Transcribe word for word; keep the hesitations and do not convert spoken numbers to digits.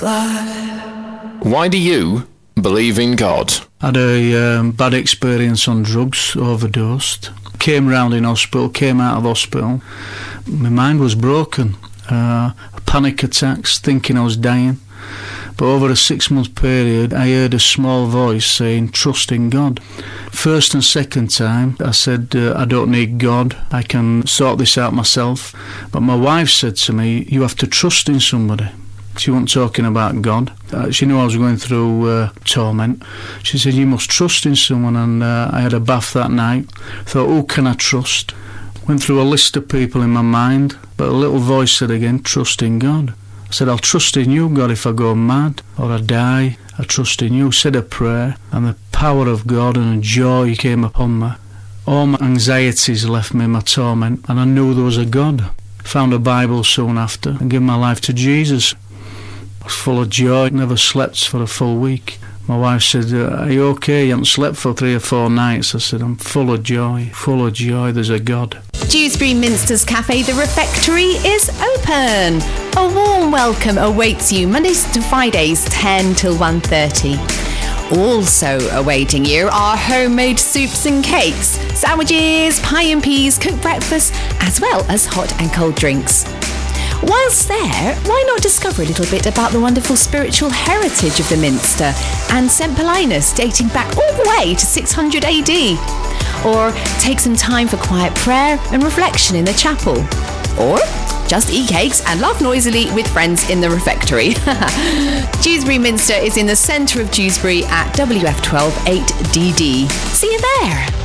fly. Why do you believe in God? I had a um, bad experience on drugs, overdosed. Came round in hospital, came out of hospital. My mind was broken. Uh, panic attacks, thinking I was dying. But over a six-month period, I heard a small voice saying, trust in God. First and second time, I said, uh, I don't need God. I can sort this out myself. But my wife said to me, you have to trust in somebody. She wasn't talking about God. Uh, she knew I was going through uh, torment. She said, you must trust in someone. And uh, I had a bath that night. Thought, who can I trust? Went through a list of people in my mind. But a little voice said again, trust in God. I said, I'll trust in you, God, if I go mad or I die. I trust in you. Said a prayer. And the power of God and a joy came upon me. All my anxieties left me, my torment. And I knew there was a God. Found a Bible soon after and gave my life to Jesus. I was full of joy, never slept for a full week. My wife said, are you okay? You haven't slept for three or four nights. I said, I'm full of joy, full of joy, there's a God. Dewsbury Minster's Cafe The Refectory is open. A warm welcome awaits you Mondays to Fridays, ten till one thirty. Also awaiting you are homemade soups and cakes, sandwiches, pie and peas, cooked breakfast, as well as hot and cold drinks. Whilst there, why not discover a little bit about the wonderful spiritual heritage of the Minster and Saint Paulinus dating back all the way to six hundred A D? Or take some time for quiet prayer and reflection in the chapel? Or just eat cakes and laugh noisily with friends in the refectory? Dewsbury Minster is in the centre of Dewsbury at W F twelve eight D D. See you there!